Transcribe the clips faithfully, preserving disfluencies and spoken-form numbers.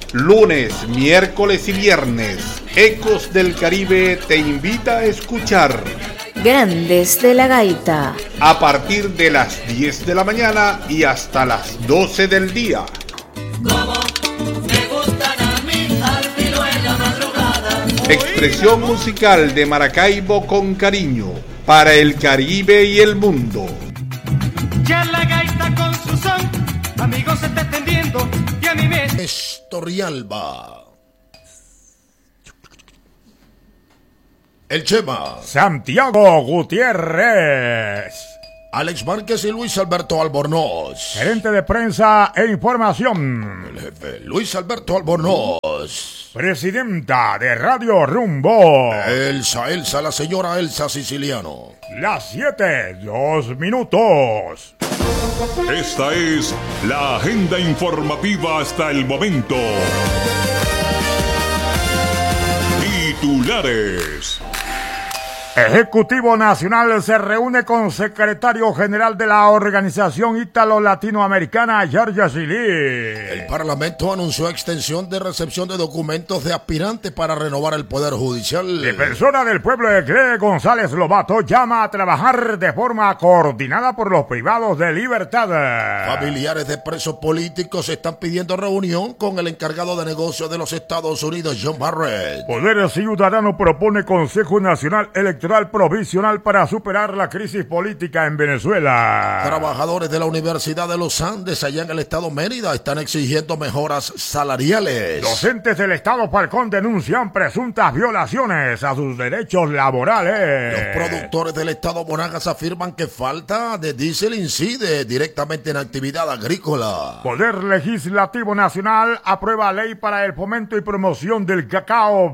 Lunes, miércoles y viernes, Ecos del Caribe te invita a escuchar Grandes de la Gaita a partir de las diez de la mañana y hasta las doce del día. Expresión musical de Maracaibo con cariño para el Caribe y el mundo. Ya la gaita con su son, amigos, se está extendiendo y a mí me... Estorrialba. El Chema. Santiago Gutiérrez. Alex Márquez y Luis Alberto Albornoz. Gerente de prensa e información. El jefe Luis Alberto Albornoz. Presidenta de Radio Rumbo. Elsa, Elsa, la señora Elsa Siciliano. Las siete, dos minutos. Esta es la agenda informativa hasta el momento. Titulares. Ejecutivo Nacional se reúne con secretario general de la Organización Ítalo-Latinoamericana, Giorgia Chili. El Parlamento anunció extensión de recepción de documentos de aspirantes para renovar el Poder Judicial. Defensora del pueblo de Cle, González Lobato, llama a trabajar de forma coordinada por los privados de libertad. Familiares de presos políticos están pidiendo reunión con el encargado de negocios de los Estados Unidos, John Barrett. Poder Ciudadano propone Consejo Nacional Electoral provisional para superar la crisis política en Venezuela. Trabajadores de la Universidad de los Andes, allá en el estado Mérida, están exigiendo mejoras salariales. Docentes del estado Falcón denuncian presuntas violaciones a sus derechos laborales. Los productores del estado Monagas afirman que falta de diésel incide directamente en actividad agrícola. Poder Legislativo Nacional aprueba ley para el fomento y promoción del cacao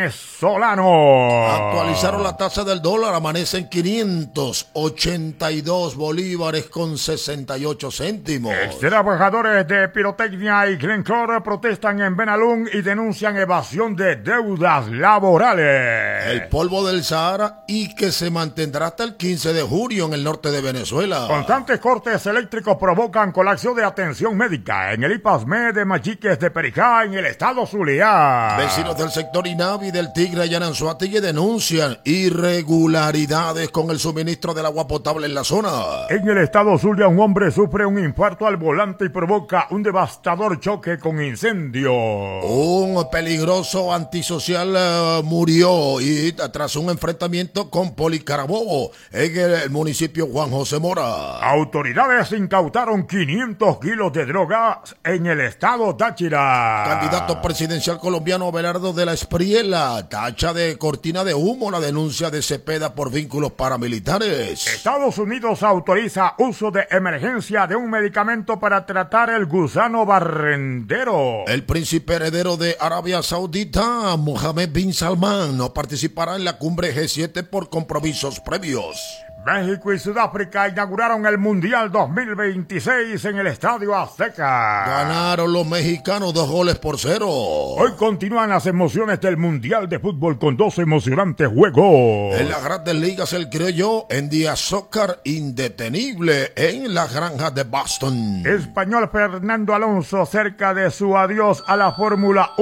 venezolano. Actualizaron la tasa del dólar, amanece en quinientos ochenta y dos bolívares con sesenta y ocho céntimos. Trabajadores de Pirotecnia y Glencore protestan en Benalún y denuncian evasión de deudas laborales. El polvo del Sahara y que se mantendrá hasta el quince de junio en el norte de Venezuela. Constantes cortes eléctricos provocan colapso de atención médica en el IPASME de Machiques de Perijá, en el estado Zuliá. Vecinos del sector Inavi del Tigre y Ananzuategui denuncian irregularidades con el suministro del agua potable en la zona. En el estado Zulia, un hombre sufre un infarto al volante y provoca un devastador choque con incendio. Un peligroso antisocial uh, murió y tras un enfrentamiento con Policarabobo en el municipio Juan José Mora. Autoridades incautaron quinientos kilos de drogas en el estado Táchira. Candidato presidencial colombiano Abelardo de la Espriela tacha de cortina de humo la denuncia de Cepeda por vínculos paramilitares. Estados Unidos autoriza uso de emergencia de un medicamento para tratar el gusano barrendero. El príncipe heredero de Arabia Saudita, Mohammed bin Salman, no participará en la cumbre G siete por compromisos previos. México y Sudáfrica inauguraron el Mundial dos mil veintiséis en el Estadio Azteca. Ganaron los mexicanos dos goles por cero. Hoy continúan las emociones del Mundial de Fútbol con dos emocionantes juegos. En las grandes ligas, el criollo en día soccer indetenible en las granjas de Boston. Español Fernando Alonso cerca de su adiós a la Fórmula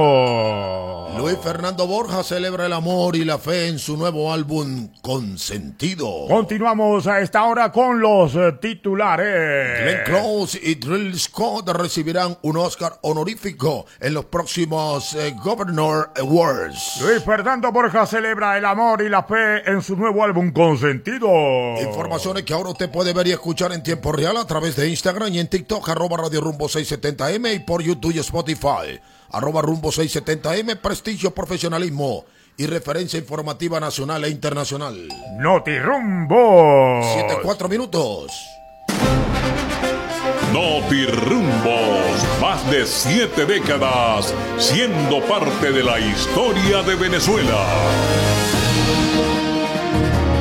uno. Luis Fernando Borja celebra el amor y la fe en su nuevo álbum Consentido. Continuamos a esta hora con los eh, titulares. Glenn Close y Drill Scott recibirán un Oscar honorífico en los próximos eh, Governor Awards. Luis Fernando Borja celebra el amor y la fe en su nuevo álbum Consentido. Informaciones que ahora usted puede ver y escuchar en tiempo real a través de Instagram y en TikTok, arroba Radio Rumbo seiscientos setenta eme y por YouTube y Spotify, arroba Rumbo seiscientos setenta eme, prestigio, profesionalismo y referencia informativa nacional e internacional. Notirumbo. Siete, cuatro minutos. Notirumbos, más de siete décadas siendo parte de la historia de Venezuela.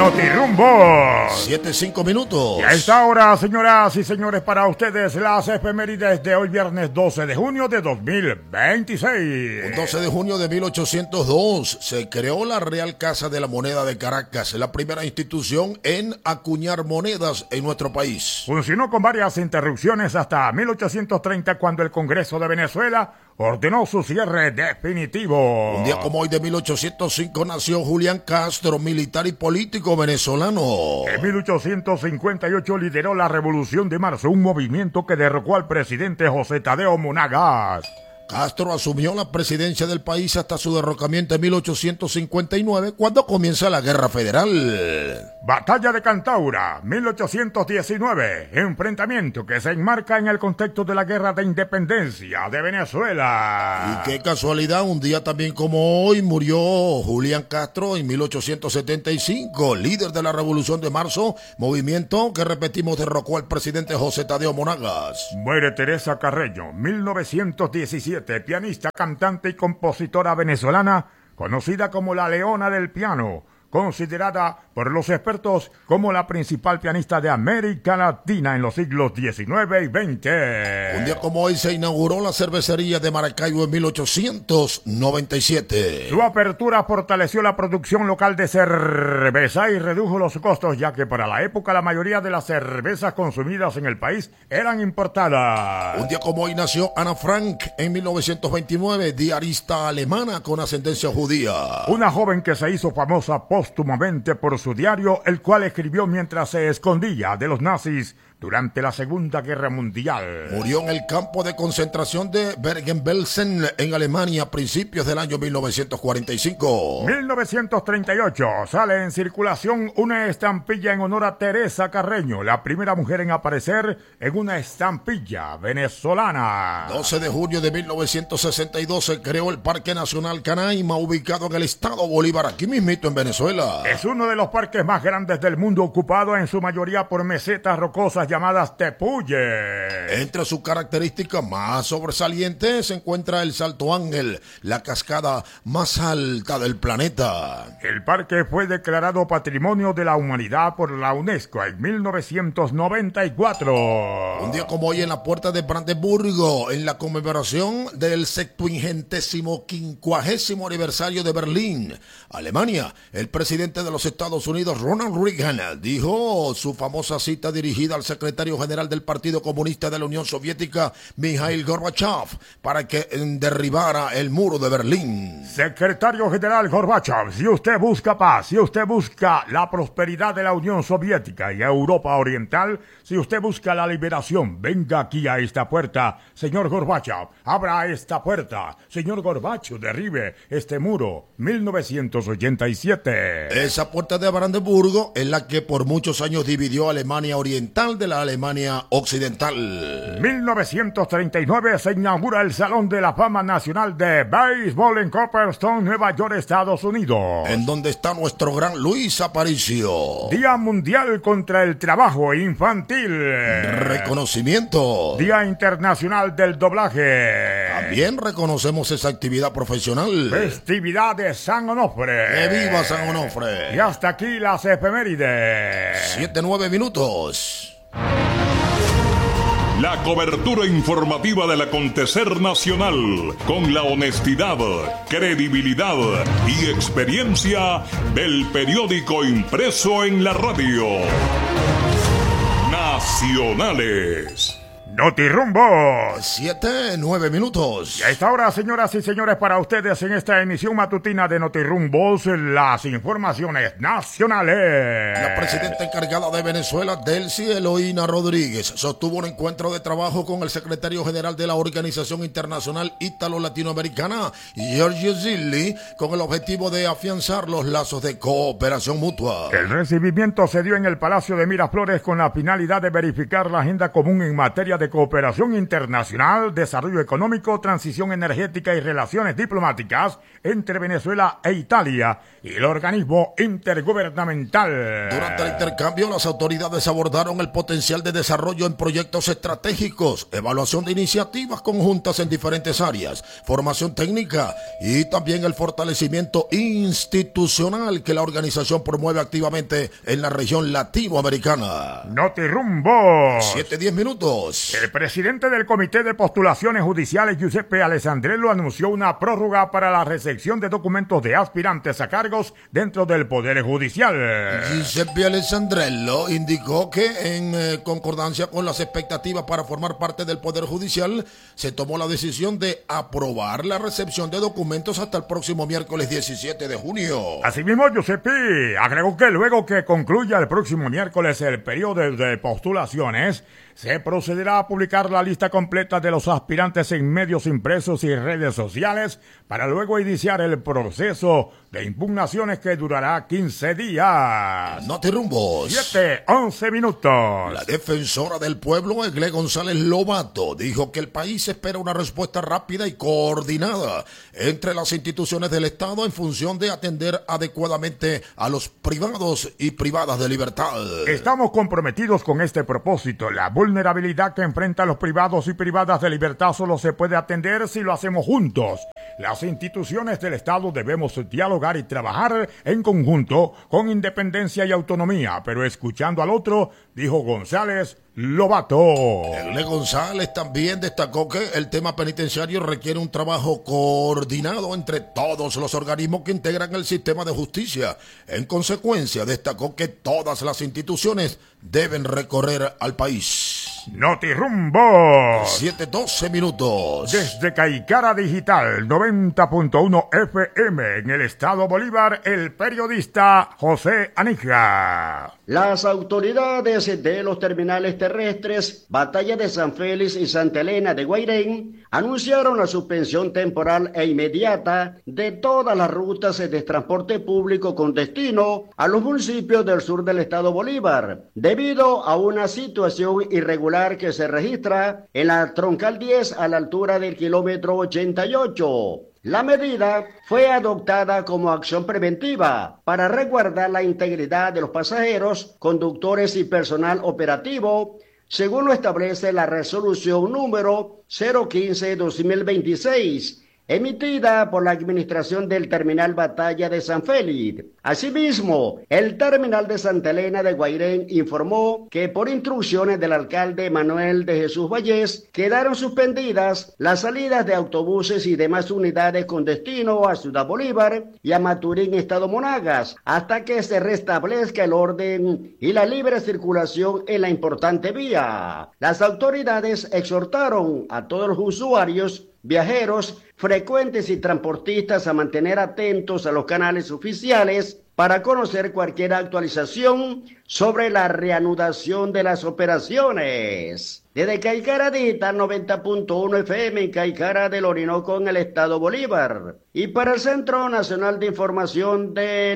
Notirumbo. Siete, cinco minutos. Y a esta hora, señoras y señores, para ustedes las efemérides de hoy viernes doce de junio de dos mil veintiséis. El doce de junio de mil ochocientos dos se creó la Real Casa de la Moneda de Caracas, la primera institución en acuñar monedas en nuestro país. Funcionó con varias interrupciones hasta mil ochocientos treinta, cuando el Congreso de Venezuela ordenó su cierre definitivo. Un día como hoy de mil ochocientos cinco nació Julián Castro, militar y político venezolano. En mil ochocientos cincuenta y ocho lideró la Revolución de Marzo, un movimiento que derrocó al presidente José Tadeo Monagas. Castro asumió la presidencia del país hasta su derrocamiento en mil ochocientos cincuenta y nueve, cuando comienza la Guerra Federal. Batalla de Cantaura, mil ochocientos diecinueve, enfrentamiento que se enmarca en el contexto de la Guerra de Independencia de Venezuela. Y qué casualidad, un día también como hoy murió Julián Castro en mil ochocientos setenta y cinco, líder de la Revolución de Marzo, movimiento que, repetimos, derrocó al presidente José Tadeo Monagas. Muere Teresa Carreño, mil novecientos diecisiete, pianista, cantante y compositora venezolana, conocida como la Leona del Piano, considerada por los expertos como la principal pianista de América Latina en los siglos diecinueve y veinte. Un día como hoy se inauguró la cervecería de Maracaibo en mil ochocientos noventa y siete. Su apertura fortaleció la producción local de cerveza y redujo los costos, ya que para la época la mayoría de las cervezas consumidas en el país eran importadas. Un día como hoy nació Ana Frank en mil novecientos veintinueve, diarista alemana con ascendencia judía. Una joven que se hizo famosa póstumamente por su diario, el cual escribió mientras se escondía de los nazis durante la Segunda Guerra Mundial. Murió en el campo de concentración de Bergen-Belsen en Alemania a principios del año mil novecientos cuarenta y cinco. mil novecientos treinta y ocho sale en circulación una estampilla en honor a Teresa Carreño, la primera mujer en aparecer en una estampilla venezolana. doce de junio de mil novecientos sesenta y dos se creó el Parque Nacional Canaima, ubicado en el estado Bolívar, aquí mismito en Venezuela. Es uno de los parques más grandes del mundo, ocupado en su mayoría por mesetas rocosas llamadas tepuyes. Entre sus características más sobresalientes se encuentra el Salto Ángel, la cascada más alta del planeta. El parque fue declarado Patrimonio de la Humanidad por la UNESCO en mil novecientos noventa y cuatro. Un día como hoy en la puerta de Brandeburgo, en la conmemoración del septuagésimo quincuagésimo aniversario de Berlín, Alemania, el presidente de los Estados Unidos, Ronald Reagan, dijo su famosa cita dirigida al secretario general del Partido Comunista de la Unión Soviética, Mikhail Gorbachev, para que derribara el muro de Berlín. Secretario General Gorbachev, si usted busca paz, si usted busca la prosperidad de la Unión Soviética y Europa Oriental, si usted busca la liberación, venga aquí a esta puerta. Señor Gorbachev, abra esta puerta. Señor Gorbachev, derribe este muro. mil novecientos ochenta y siete. Esa puerta de Brandeburgo es la que por muchos años dividió a Alemania Oriental de la Alemania Occidental. mil novecientos treinta y nueve se inaugura el Salón de la Fama Nacional de Béisbol en Cooperstown, Nueva York, Estados Unidos, en donde está nuestro gran Luis Aparicio. Día Mundial contra el Trabajo Infantil. Reconocimiento. Día Internacional del Doblaje. También reconocemos esa actividad profesional. Festividad de San Onofre. ¡Que viva San Onofre! Y hasta aquí las efemérides. Siete, nueve minutos. La cobertura informativa del acontecer nacional, con la honestidad, credibilidad y experiencia del periódico impreso en la radio. Nacionales. Notirumbo. Siete, nueve minutos. Y a esta hora, señoras y señores, para ustedes en esta emisión matutina de Notirumbos, las informaciones nacionales. La presidenta encargada de Venezuela, Delcy Eloína Rodríguez, sostuvo un encuentro de trabajo con el secretario general de la Organización Internacional Ítalo-Latinoamericana, Giorgio Zilli, con el objetivo de afianzar los lazos de cooperación mutua. El recibimiento se dio en el Palacio de Miraflores con la finalidad de verificar la agenda común en materia de de Cooperación Internacional, Desarrollo Económico, Transición Energética y Relaciones Diplomáticas entre Venezuela e Italia y el organismo intergubernamental. Durante el intercambio, las autoridades abordaron el potencial de desarrollo en proyectos estratégicos, evaluación de iniciativas conjuntas en diferentes áreas, formación técnica y también el fortalecimiento institucional que la organización promueve activamente en la región latinoamericana. Notirumbo. siete diez minutos. El presidente del Comité de Postulaciones Judiciales, Giuseppe Alessandrello, anunció una prórroga para la recepción de documentos de aspirantes a cargos dentro del Poder Judicial. Giuseppe Alessandrello indicó que en eh, concordancia con las expectativas para formar parte del Poder Judicial, se tomó la decisión de aprobar la recepción de documentos hasta el próximo miércoles diecisiete de junio. Asimismo, Giuseppe agregó que luego que concluya el próximo miércoles el periodo de postulaciones, se procederá a publicar la lista completa de los aspirantes en medios impresos y redes sociales para luego iniciar el proceso de impugnaciones que durará quince días. Notirumbos. siete, once minutos. La defensora del pueblo, Egle González Lobato, dijo que el país espera una respuesta rápida y coordinada entre las instituciones del Estado en función de atender adecuadamente a los privados y privadas de libertad. Estamos comprometidos con este propósito. La vulnerabilidad que enfrentan los privados y privadas de libertad solo se puede atender si lo hacemos juntos. Las instituciones del Estado debemos dialogar y trabajar en conjunto con independencia y autonomía, pero escuchando al otro, dijo González Lobato. Egle González también destacó que el tema penitenciario requiere un trabajo coordinado entre todos los organismos que integran el sistema de justicia. En consecuencia, destacó que todas las instituciones deben recorrer al país. Notirumbo. siete doce minutos. Desde Caicara Digital noventa punto uno F M en el estado Bolívar, el periodista José Anija. Las autoridades de los terminales terrestres Batalla de San Félix y Santa Elena de Guairén anunciaron la suspensión temporal e inmediata de todas las rutas de transporte público con destino a los municipios del sur del estado Bolívar, debido a una situación irregular que se registra en la troncal diez a la altura del kilómetro ochenta y ocho. La medida fue adoptada como acción preventiva para resguardar la integridad de los pasajeros, conductores y personal operativo, según lo establece la resolución número cero quince guión dos mil veintiséis, emitida por la Administración del Terminal Batalla de San Félix. Asimismo, el Terminal de Santa Elena de Guairén informó que por instrucciones del alcalde Manuel de Jesús Vallés quedaron suspendidas las salidas de autobuses y demás unidades con destino a Ciudad Bolívar y a Maturín, Estado Monagas, hasta que se restablezca el orden y la libre circulación en la importante vía. Las autoridades exhortaron a todos los usuarios, viajeros, frecuentes y transportistas a mantener atentos a los canales oficiales para conocer cualquier actualización sobre la reanudación de las operaciones. Desde Caicara Digital noventa punto uno F M en Caicara del Orinoco en el estado Bolívar. Y para el Centro Nacional de Información de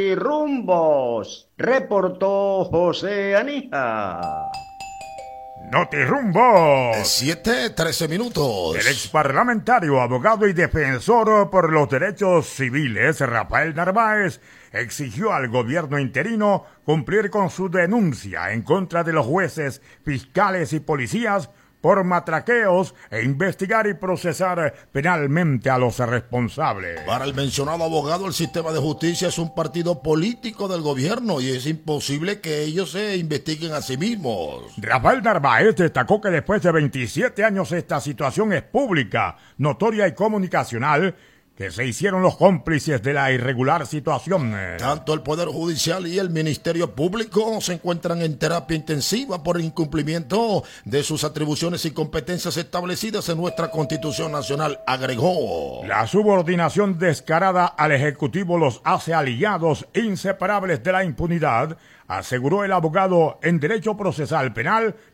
Notirumbos, reportó José Anija. Notirumbo. siete trece minutos. El ex parlamentario, abogado y defensor por los derechos civiles, Rafael Narváez, exigió al gobierno interino cumplir con su denuncia en contra de los jueces, fiscales y policías por matraqueos e investigar y procesar penalmente a los responsables. Para el mencionado abogado, el sistema de justicia es un partido político del gobierno y es imposible que ellos se investiguen a sí mismos. Rafael Narváez destacó que después de veintisiete años esta situación es pública, notoria y comunicacional, que se hicieron los cómplices de la irregular situación. Tanto el Poder Judicial y el Ministerio Público se encuentran en terapia intensiva por incumplimiento de sus atribuciones y competencias establecidas en nuestra Constitución Nacional, agregó. La subordinación descarada al Ejecutivo los hace aliados inseparables de la impunidad, aseguró el abogado en Derecho Procesal Penal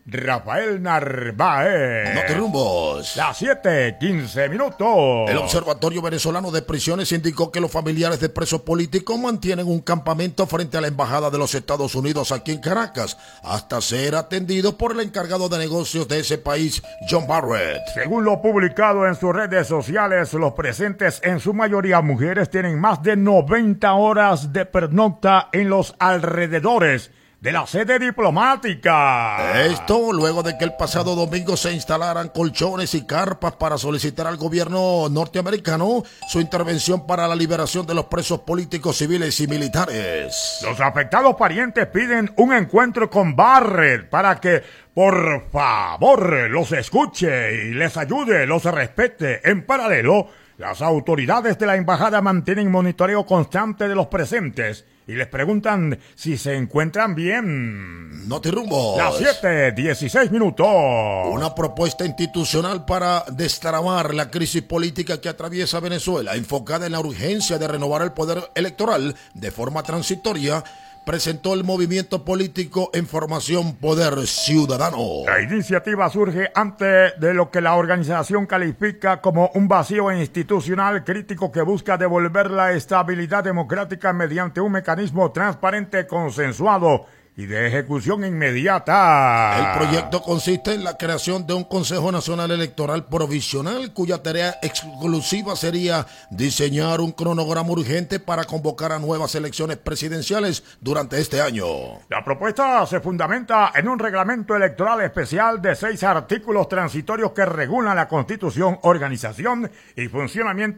Rafael Narváez. No te rumbos. Las siete, quince minutos. El Observatorio Venezolano de Prisiones indicó que los familiares de presos políticos mantienen un campamento frente a la Embajada de los Estados Unidos aquí en Caracas, hasta ser atendidos por el encargado de negocios de ese país, John Barrett. Según lo publicado en sus redes sociales, los presentes, en su mayoría mujeres, tienen más de noventa horas de pernocta en los alrededores de la sede diplomática. Esto luego de que el pasado domingo se instalaran colchones y carpas para solicitar al gobierno norteamericano su intervención para la liberación de los presos políticos, civiles y militares. Los afectados parientes piden un encuentro con Barrett para que, por favor, los escuche y les ayude, los respete. En paralelo, las autoridades de la embajada mantienen monitoreo constante de los presentes y les preguntan si se encuentran bien. No te rumbos. Las siete, dieciséis minutos. Una propuesta institucional para destrabar la crisis política que atraviesa Venezuela, enfocada en la urgencia de renovar el poder electoral de forma transitoria, presentó el movimiento político en formación Poder Ciudadano. La iniciativa surge ante de lo que la organización califica como un vacío institucional crítico que busca devolver la estabilidad democrática mediante un mecanismo transparente, consensuado y de ejecución inmediata. El proyecto consiste en la creación de un Consejo Nacional Electoral Provisional, cuya tarea exclusiva sería diseñar un cronograma urgente para convocar a nuevas elecciones presidenciales durante este año. La propuesta se fundamenta en un reglamento electoral especial de seis artículos transitorios que regulan la constitución, organización y funcionamiento